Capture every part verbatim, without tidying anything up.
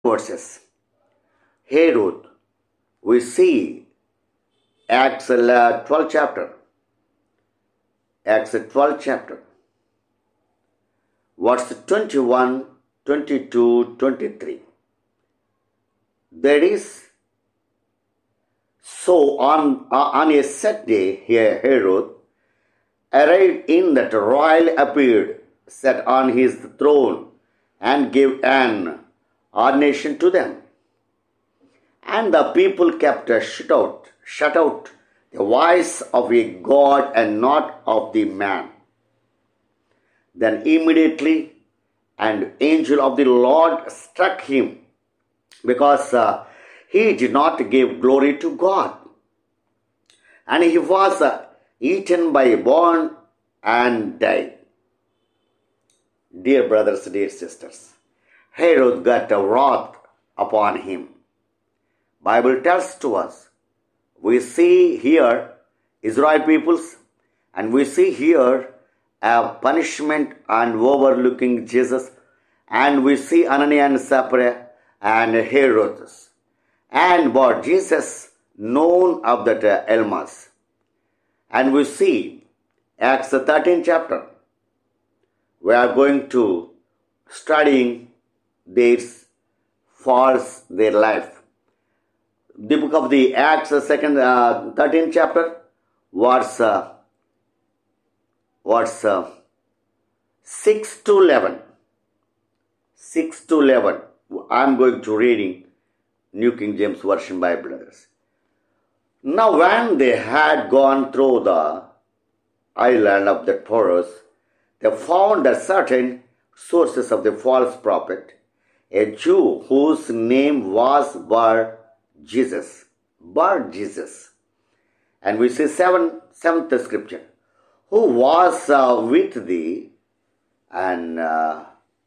verses. Herod, we see Acts uh, twelfth chapter. Acts twelfth chapter. Verse twenty-one, twenty-two, twenty-three. That is, so on, uh, on a set day, here Herod arrived in that royal appeared, sat on his throne, and gave an ordination to them. And the people kept a shut out, shut out the voice of a God and not of the man. Then immediately an angel of the Lord struck him, because uh, he did not give glory to God. And he was uh, eaten by a worm and died. Dear brothers, dear sisters, Herod got a wrath upon him. Bible tells to us, we see here Israel peoples, and we see here a punishment and overlooking Jesus, and we see Ananias and Sapphira and Herod, and but Jesus known of that uh, Elmas. And we see Acts thirteenth chapter. We are going to studying their false, their life. The book of the Acts, second, uh, thirteenth chapter, verse, uh, verse uh, six to eleven. six to eleven. I am going to reading New King James Version Bible, brothers. Now when they had gone through the island of the Taurus, they found a certain sources of the false prophet, a Jew whose name was Bar Jesus. Bar Jesus. And we see seven, seventh scripture. Who was uh, with thee and uh,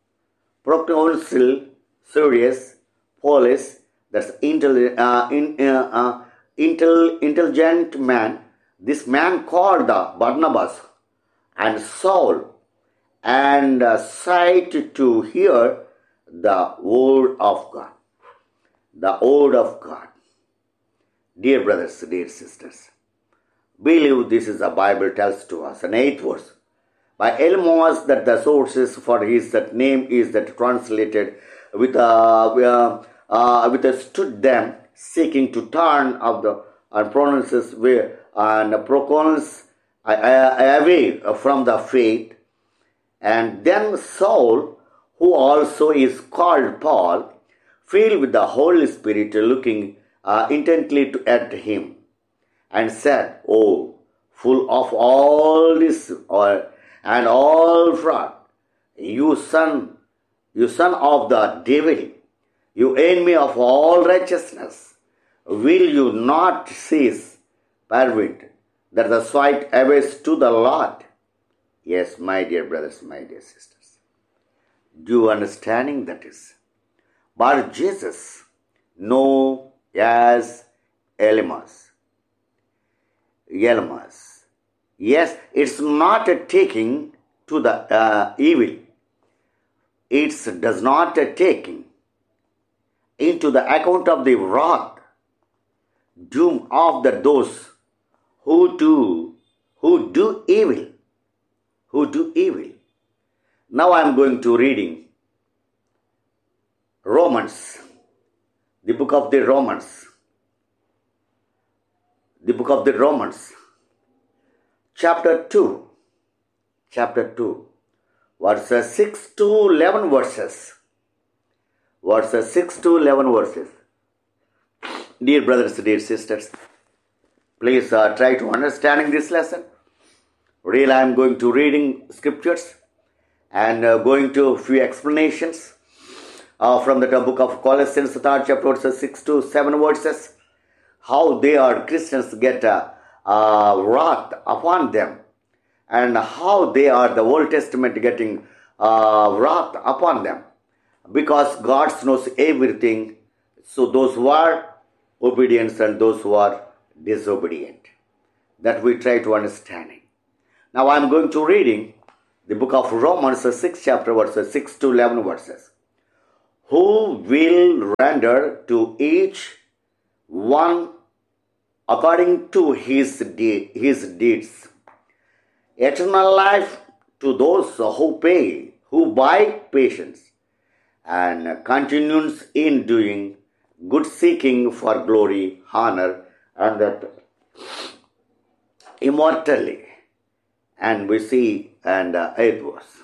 proconsul Sergius Paulus, that's intelli- uh, in, uh, uh, intel, intelligent man. This man called the Barnabas and Saul, and uh, sought to hear the word of God. The word of God. Dear brothers, dear sisters, believe this is the Bible tells to us. An eighth verse. By Elmas that the sources for his that name is that translated with a uh, uh, with a stood them seeking to turn of the and pronounces where and pronounce away from the faith. And then Saul, who also is called Paul, filled with the Holy Spirit, looking uh, intently to, at him, and said, "Oh, full of all this or and all fraud, you son, you son of the devil, you enemy of all righteousness, will you not cease, permit that the swipe awaits to the Lord?" Yes, my dear brothers, my dear sisters. Do you understanding that is? But Jesus, known as Elmas. Elmas. Yes, it's not a taking to the uh, evil. It does not a taking into the account of the wrath, doom of the those who do who do evil. Who do evil. Now I am going to reading Romans, the book of the Romans, the book of the Romans, chapter two, chapter two, verses six to eleven verses, verses six to eleven verses. Dear brothers, dear sisters, please uh, try to understanding this lesson. Really, I am going to reading scriptures and uh, going to a few explanations uh, from the book of Colossians, third chapter, verses six to seven verses. How they are Christians get a uh, uh, wrath upon them, and how they are the Old Testament getting uh, wrath upon them, because God knows everything. So those who are obedient and those who are disobedient, that we try to understanding. Now I am going to reading the book of Romans, sixth chapter, verses six to eleven verses. who will render to each one according to his, de- his deeds. Eternal life to those who pay, who by patience and continues in doing good, seeking for glory, honor, and that immortality. And we see and uh, eighth verse.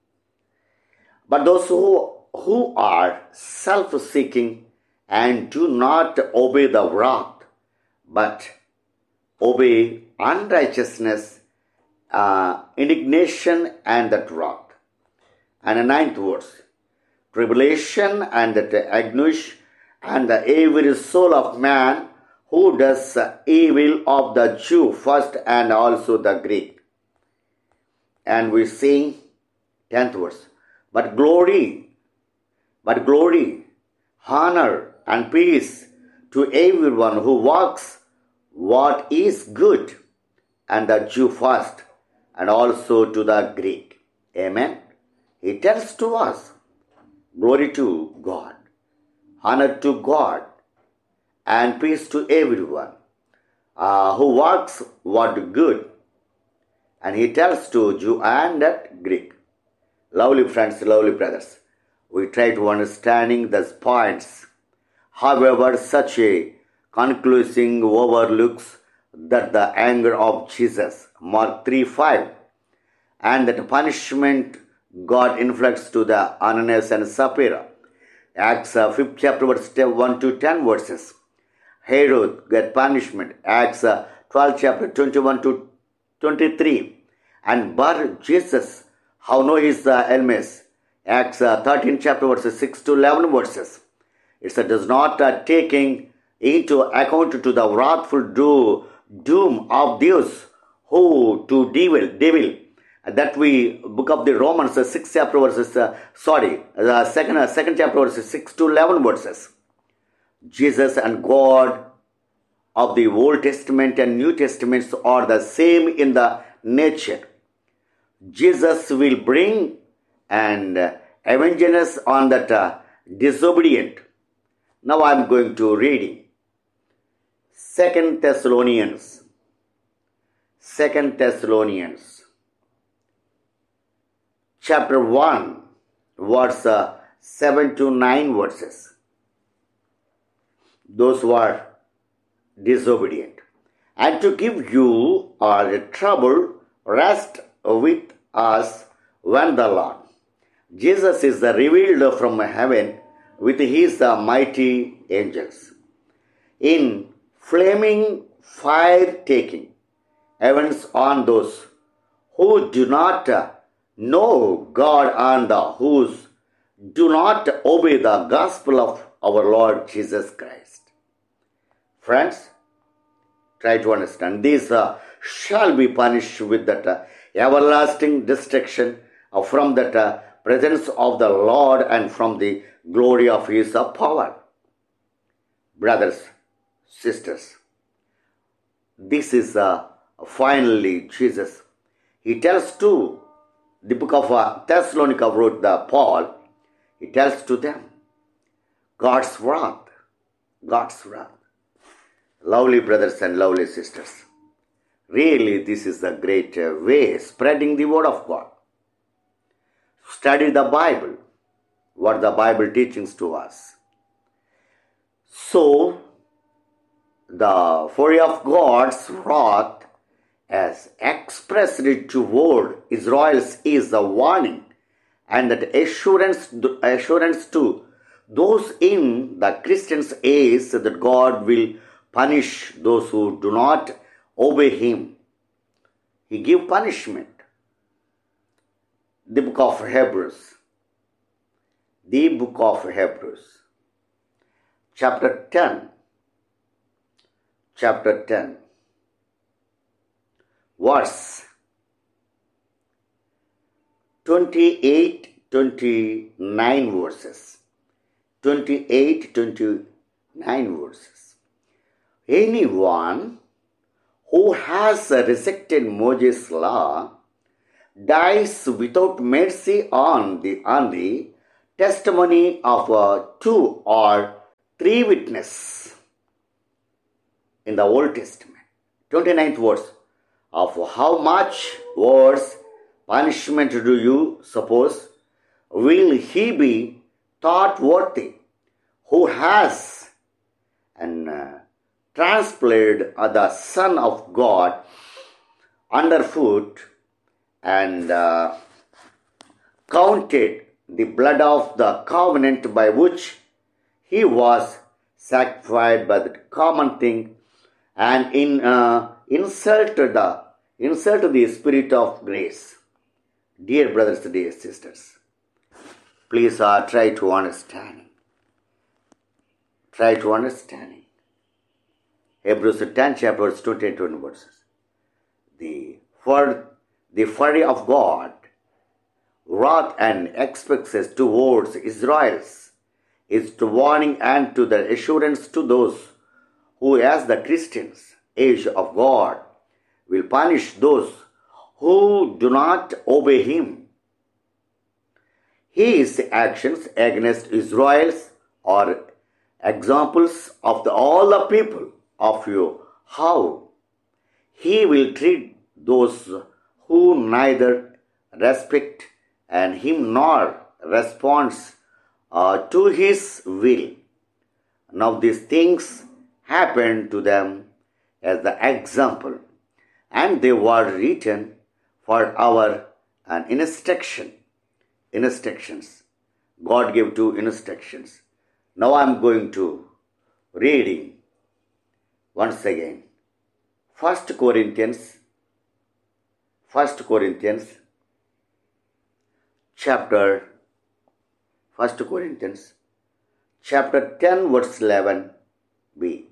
But those who, who are self-seeking and do not obey the wrath, but obey unrighteousness, uh, indignation, and that wrath. And the ninth verse. Tribulation and that anguish and the every soul of man who does evil of the Jew first and also the Greek. And we sing tenth verse. But glory, but glory, honor, and peace to everyone who walks what is good, and the Jew first, and also to the Greek. Amen. He tells to us, glory to God, honor to God, and peace to everyone uh, who walks what good. And he tells to Jew and that Greek. Lovely friends, lovely brothers, we try to understanding these points. However, such a conclusion overlooks that the anger of Jesus, Mark three five, and that punishment God inflicts to the Ananias and Sapphira, Acts uh, fifth chapter verse one to ten verses. Herod get punishment, Acts uh, twelve chapter twenty-one to twenty-three, and Bar Jesus, how know is the Elmes, Acts uh, thirteen chapter verses six to eleven verses. It uh, does not uh, taking into account to the wrathful do, doom of those who to devil, devil. That we book of the Romans, uh, sixth chapter verses, uh, sorry, the uh, second, uh, second chapter verses six to eleven verses. Jesus and God of the Old Testament and New Testaments are the same in the nature. Jesus will bring and uh, avenge us on that uh, disobedient. Now I am going to reading. Second Thessalonians. Second Thessalonians. Chapter one, verse uh, seven to nine verses. Those who are disobedient. And to give you all the trouble, rest with us when the Lord Jesus is revealed from heaven with his uh, mighty angels, in flaming fire taking events on those who do not uh, know God and the whose do not obey the gospel of our Lord Jesus Christ. Friends, try to understand. These uh, shall be punished with that uh, everlasting destruction uh, from that uh, presence of the Lord and from the glory of his uh, power. Brothers, sisters, this is uh, finally Jesus. He tells to the book of uh, Thessalonica wrote the Paul. He tells to them God's wrath, God's wrath. Lovely brothers and lovely sisters, really this is a great uh, way spreading the word of God. Study the Bible, what the Bible teaches to us. So, the fury of God's wrath as expressed toward Israel is a warning and that assurance, assurance to those in the Christian's age that God will punish those who do not obey him. He give punishment. The book of Hebrews. The book of Hebrews. Chapter ten. Chapter ten. Verse twenty-eight, twenty-nine verses. twenty-eight, twenty-nine verses. Anyone who has rejected Moses' law dies without mercy on the, on the testimony of uh, two or three witnesses in the Old Testament. twenty-ninth verse. Of how much worse punishment do you suppose will he be thought worthy who has and uh, transplanted uh, the Son of God underfoot and uh, counted the blood of the covenant by which he was sanctified by the common thing and in uh, insulted the insulted the Spirit of grace. Dear brothers, dear sisters, please uh, try to understand. Try to understand. Hebrews ten chapter twenty and twenty verses. The for the fury of God wrath and expects towards Israel's is to warning and to the assurance to those who, as the Christians, age of God, will punish those who do not obey him. His actions against Israel are examples of the, all the people of you, how he will treat those who neither respect and him nor responds uh, to his will. Now these things happened to them as the example, and they were written for our an instruction. Instructions. God gave two instructions. Now I am going to reading once again. First Corinthians. First Corinthians. Chapter. First Corinthians. Chapter ten, verse eleven b.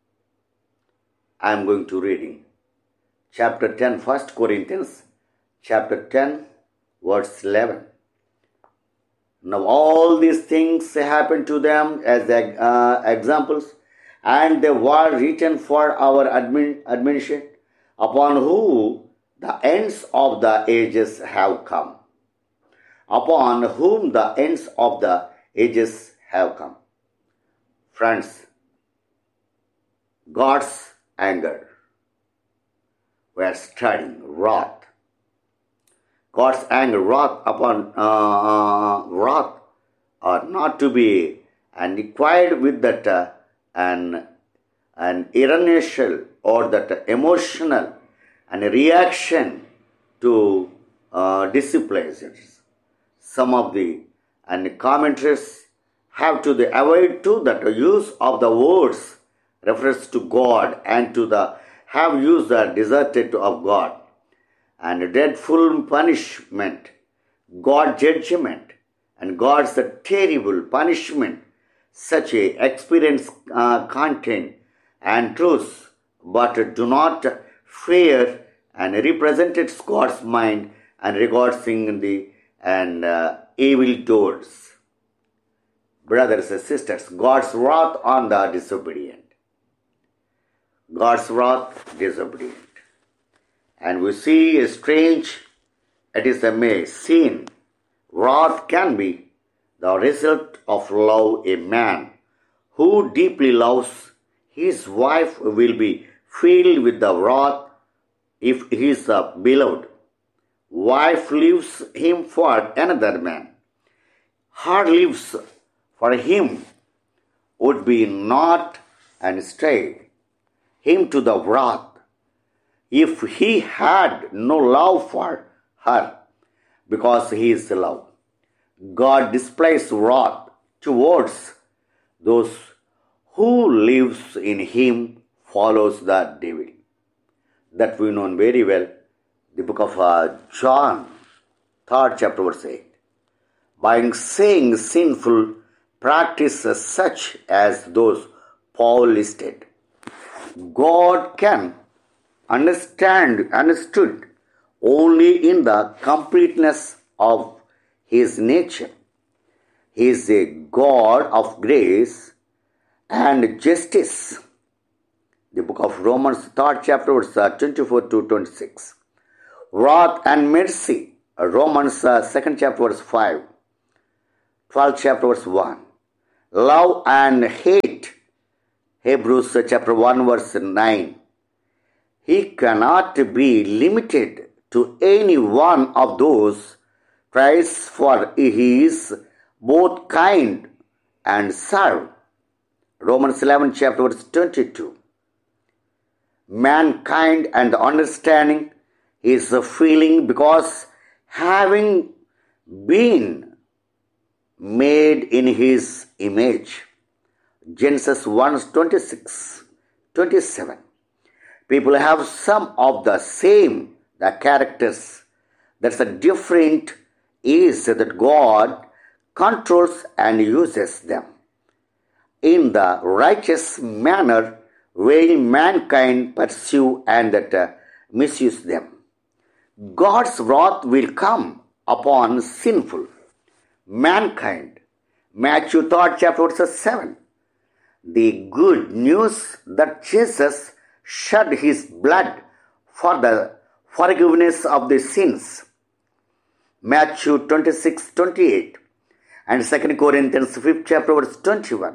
I am going to reading. Chapter ten, First Corinthians, chapter ten, verse eleven. Now all these things happened to them as uh, examples, and they were written for our admin, admonition, upon whom the ends of the ages have come. Upon whom the ends of the ages have come. Friends, God's anger. We are studying wrath. God's anger, wrath upon uh, wrath, are not to be and required with that uh, an an irrational or that emotional and reaction to uh, displeasures. Some of the and commentaries have to the avoid to that use of the words refers to God and to the have used the deserted of God and dreadful punishment, God's judgment and God's terrible punishment. Such a experience uh, contain and truth, but do not fear and represented God's mind and regarding the and uh, evil doers. Brothers and sisters, God's wrath on the disobedient. God's wrath, disobedient. And we see a strange, it is a may sin. Wrath can be the result of love. A man who deeply loves his wife will be filled with the wrath if his beloved wife leaves him for another man. Her lives for him would be not and stray him to the wrath if he had no love for her, because he is love. God displays wrath towards those who lives in him follows the devil. That we know very well. The book of uh, John, third chapter, verse eight. By saying sinful practices such as those Paul listed, God can understand, understood only in the completeness of his nature. He is a God of grace and justice. The book of Romans, third chapter, verse twenty-four to twenty-six. Wrath and mercy, Romans, uh, second chapter, verse five. twelfth chapter verse one. Love and hate, Hebrews chapter one verse nine. He cannot be limited to any one of those traits, for he is both kind and serve. Romans eleven chapter verse twenty-two. Mankind and understanding is a feeling because having been made in his image. Genesis one twenty-six, twenty-seven. People have some of the same the characters. That's the different is that God controls and uses them in the righteous manner while mankind pursue and that uh, misuse them. God's wrath will come upon sinful mankind. Matthew third chapter verse seven. The good news that Jesus shed his blood for the forgiveness of the sins. Matthew twenty-six, twenty-eight. And Second Corinthians fifth chapter verse twenty-one.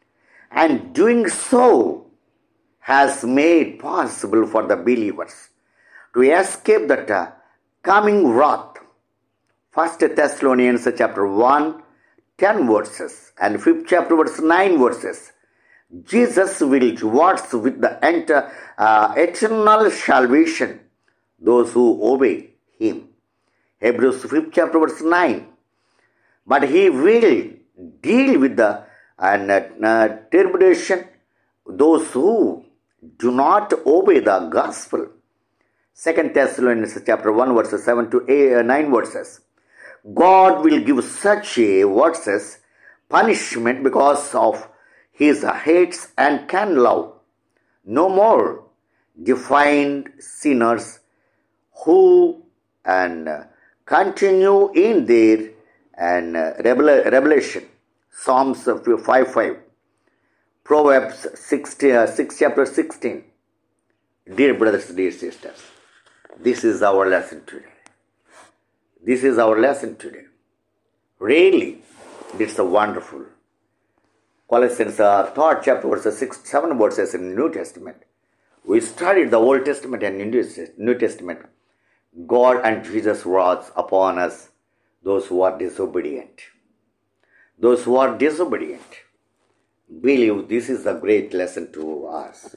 And doing so has made possible for the believers to escape that uh, coming wrath. First Thessalonians chapter one, ten verses, and fifth chapter verse nine verses. Jesus will reward with the enter, uh, eternal salvation those who obey him. Hebrews fifth chapter verse nine. But he will deal with the uh, uh, tribulation those who do not obey the gospel. Second Thessalonians chapter one verses seven to eight, uh, nine verses. God will give such a verses punishment because of his hates and can love no more defined sinners who and uh, continue in their and uh, revelation. Psalms five five. Proverbs sixteen, uh, six chapter sixteen. Dear brothers, dear sisters, this is our lesson today. This is our lesson today. Really, it's a wonderful. Colossians uh, third chapter verses six, seven verses in the New Testament. We studied the Old Testament and New Testament. God and Jesus wrath upon us, those who are disobedient. Those who are disobedient. Believe this is a great lesson to us.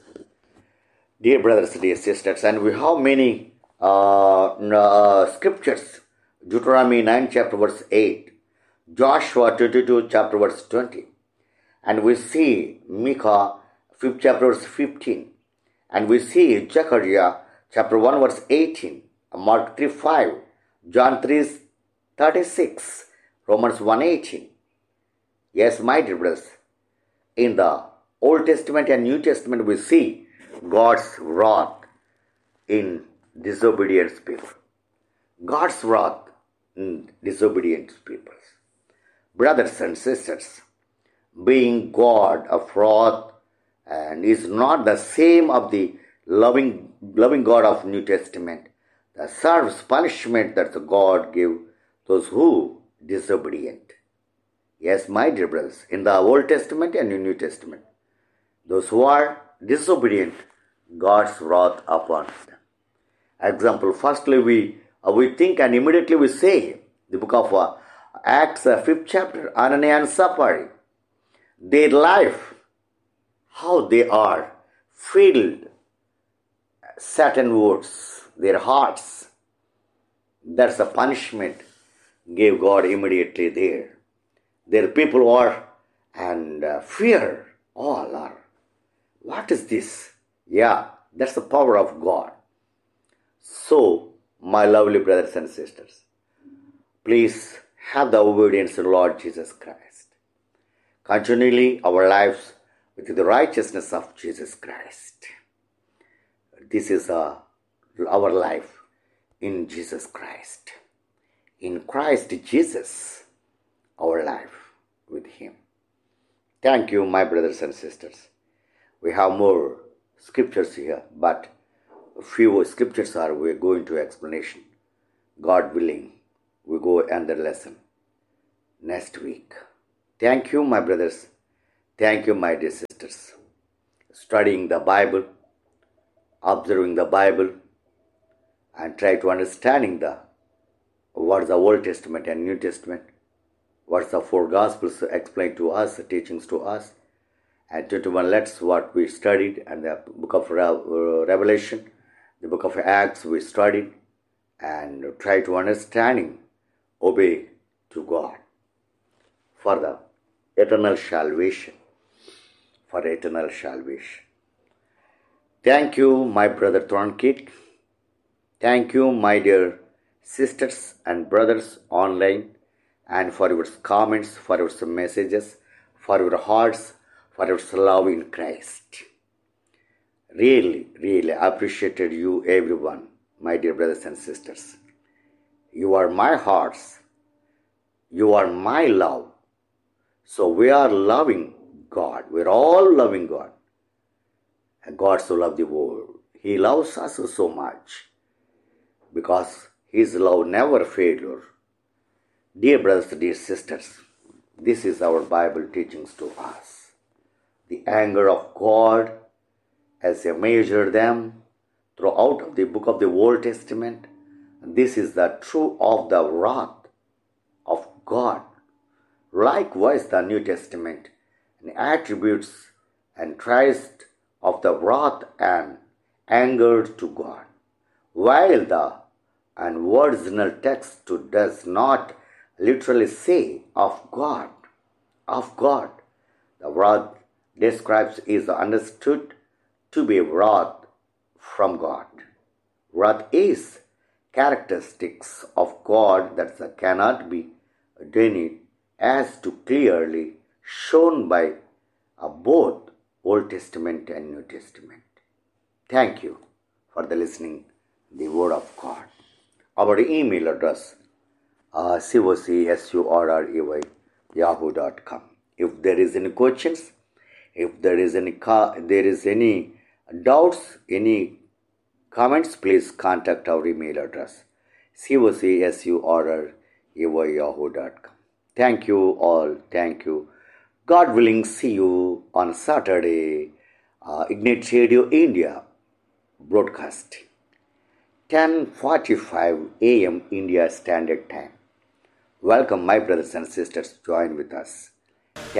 Dear brothers, dear sisters, and we have many uh, uh, scriptures. Deuteronomy nine chapter verse eight. Joshua twenty-two chapter verse twenty. And we see Micah fifth chapter verse fifteen. And we see Zechariah chapter one verse eighteen. Mark three five. John three thirty-six. Romans one eighteen. Yes, my dear brothers, in the Old Testament and New Testament we see God's wrath in disobedient people. God's wrath in disobedient people. Brothers and sisters, being God of wrath and is not the same of the loving, loving God of New Testament. That serves punishment that the God gave those who disobedient. Yes, my dear brothers, in the Old Testament and in New Testament, those who are disobedient, God's wrath upon them. Example, firstly we uh, we think and immediately we say, the book of uh, Acts, uh, fifth chapter, Ananias and Sapphira, their life, how they are filled, Satan words, their hearts. That's the punishment gave God immediately there. Their people are and uh, fear all are. What is this? Yeah, that's the power of God. So, my lovely brothers and sisters, please have the obedience of Lord Jesus Christ. Continually our lives with the righteousness of Jesus Christ. This is uh, our life in Jesus Christ. In Christ Jesus, our life with Him. Thank you, my brothers and sisters. We have more scriptures here, but few scriptures are we're going to explanation. God willing, we go another lesson next week. Thank you, my brothers. Thank you, my dear sisters. Studying the Bible, observing the Bible, and try to understanding the what's the Old Testament and New Testament, what's the four Gospels explained to us, teachings to us. And twenty-one, let's what we studied, and the book of Revelation, the book of Acts we studied, and try to understanding, obey to God for the eternal salvation, for eternal salvation. Thank you, my brother Thornkit. Thank you, my dear sisters and brothers online, and for your comments, for your messages, for your hearts, for your love in Christ. Really, really appreciated you, everyone, my dear brothers and sisters. You are my hearts. You are my love. So we are loving God. We're all loving God. And God so loved the world. He loves us so much because His love never fails. Dear brothers, dear sisters, this is our Bible teachings to us. The anger of God, as they measure them throughout the book of the Old Testament, this is the truth of the wrath of God. Likewise, the New Testament and attributes and tries of the wrath and anger to God, while the and original text does not literally say of God. Of God, the wrath describes is understood to be wrath from God. Wrath is characteristics of God that cannot be denied, as to clearly shown by uh, both Old Testament and New Testament. Thank you for the listening the Word of God. Our email address uh, c o c s u r r e y yahoo dot com. If there is any questions, if there is any ca- there is any doubts, any comments, please contact our email address c o c s u r r e y yahoo dot com. Thank you all. Thank you. God willing, see you on Saturday, uh, Ignite Radio India broadcast, ten forty-five a m India Standard Time. Welcome, my brothers and sisters. Join with us.